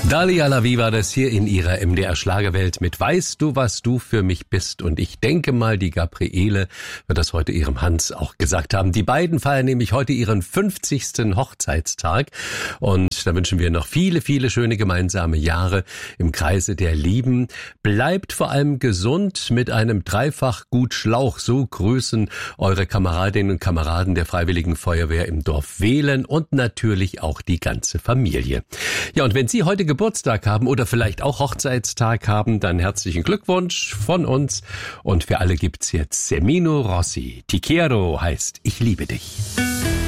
Dalia Lavi war das hier in ihrer MDR-Schlagerwelt mit Weißt du, was du für mich bist? Und ich denke mal, die Gabriele wird das heute ihrem Hans auch gesagt haben. Die beiden feiern nämlich heute ihren 50. Hochzeitstag. Und da wünschen wir noch viele, viele schöne gemeinsame Jahre im Kreise der Lieben. Bleibt vor allem gesund mit einem Dreifach-Gut-Schlauch. So grüßen eure Kameradinnen und Kameraden der Freiwilligen Feuerwehr im Dorf Wehlen und natürlich auch die ganze Familie. Ja, und wenn Sie heute Geburtstag haben oder vielleicht auch Hochzeitstag haben, dann herzlichen Glückwunsch von uns. Und für alle gibt's jetzt Semino Rossi. Ti quiero heißt Ich liebe dich.